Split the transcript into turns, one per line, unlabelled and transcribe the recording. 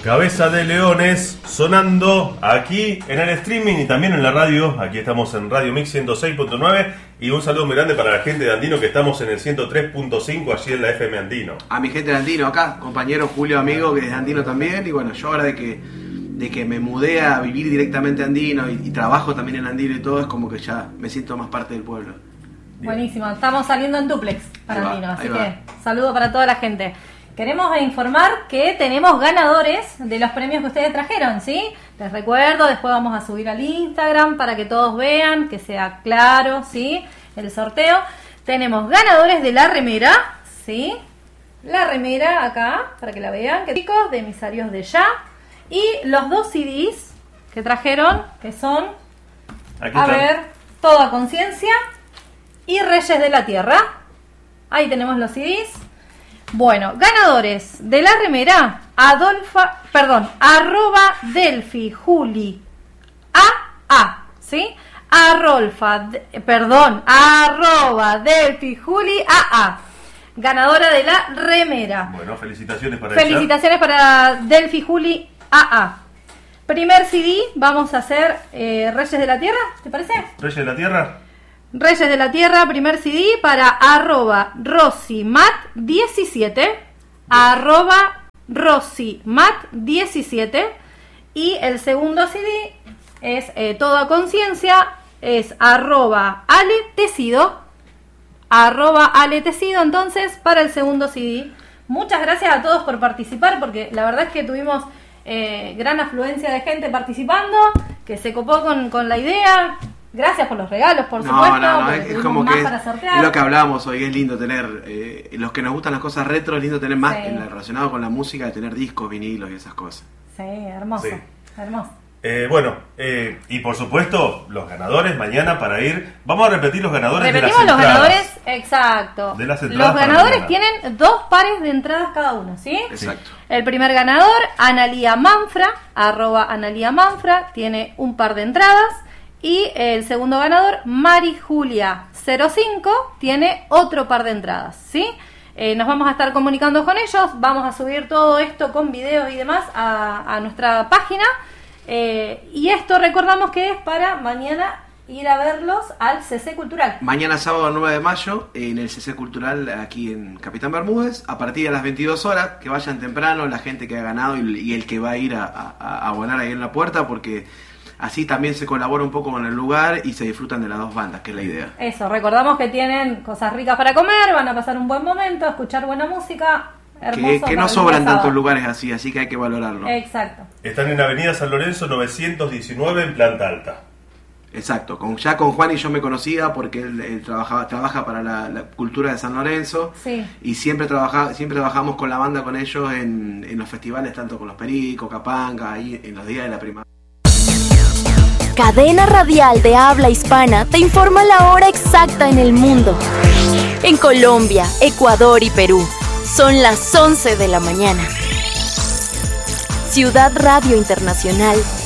Cabeza de Leones sonando aquí en el streaming y también en la radio. Aquí estamos en Radio Mix 106.9 y un saludo muy grande para la gente de Andino que estamos en el 103.5 allí en la FM Andino.
A mi gente de Andino acá, compañero Julio, amigo, que es de Andino también. Y bueno, yo ahora de que me mudé a vivir directamente a Andino y trabajo también en Andino y todo, es como que ya me siento más parte del pueblo.
Buenísimo, estamos saliendo en duplex para Andino, así que saludo para toda la gente. Queremos informar que tenemos ganadores de los premios que ustedes trajeron, ¿sí? Les recuerdo, después vamos a subir al Instagram para que todos vean, que sea claro, ¿sí? El sorteo. Tenemos ganadores de la remera, ¿sí? La remera acá, para que la vean, que chicos, de Emisarios de Ya. Y los 2 CDs que trajeron, que son, a ver, Toda Conciencia y Reyes de la Tierra. Ahí tenemos los CDs. Bueno, ganadores de la remera, @Delphi Juli AA, ¿sí? @Delphi Juli AA. Ganadora de la remera.
Bueno, felicitaciones para
Felicitaciones para Delphi Juli AA. Primer CD, vamos a hacer Reyes de la Tierra, ¿te parece?
¿Reyes de la Tierra?
Reyes de la Tierra, primer CD para @RosiMat17, @RosiMat17, y el segundo CD es Toda Conciencia, es @AleTecido, @AleTecido, entonces, para el segundo CD. Muchas gracias a todos por participar, porque la verdad es que tuvimos gran afluencia de gente participando, que se copó con la idea. Gracias por los regalos, por supuesto.
No, es como que es lo que hablábamos hoy. Es lindo tener, los que nos gustan las cosas retro, es lindo tener más relacionado con la música, de tener discos, vinilos y esas cosas.
Sí, hermoso, sí. Hermoso.
Y por supuesto, los ganadores mañana para ir. Vamos a repetir los ganadores.
Repetimos
de las entradas.
Los ganadores, exacto.
De las entradas.
Los ganadores tienen 2 pares de entradas cada uno, ¿sí?
Exacto.
El primer ganador, Analía Manfra, @Analía Manfra, tiene un par de entradas. Y el segundo ganador, Mari Julia 05, tiene otro par de entradas, ¿sí? Nos vamos a estar comunicando con ellos, vamos a subir todo esto con videos y demás a nuestra página. Y esto recordamos que es para mañana ir a verlos al CC Cultural.
Mañana sábado 9 de mayo en el CC Cultural aquí en Capitán Bermúdez, a partir de las 22 horas, que vayan temprano la gente que ha ganado y el que va a ir a abonar ahí en la puerta, porque así también se colabora un poco con el lugar y se disfrutan de las 2 bandas, que es la idea.
Eso, recordamos que tienen cosas ricas para comer, van a pasar un buen momento, escuchar buena música. Hermoso,
que no sobran tantos lugares así que hay que valorarlo.
Exacto.
Están en Avenida San Lorenzo 919 en planta alta.
Exacto, ya con Juan y yo me conocía porque él trabaja para la cultura de San Lorenzo.
Sí.
Y siempre trabajamos con la banda con ellos en los festivales, tanto con los Pericos, Capanga, ahí en los días de la primavera.
Cadena radial de habla hispana te informa la hora exacta en el mundo. En Colombia, Ecuador y Perú son las 11 de la mañana. Ciudad Radio Internacional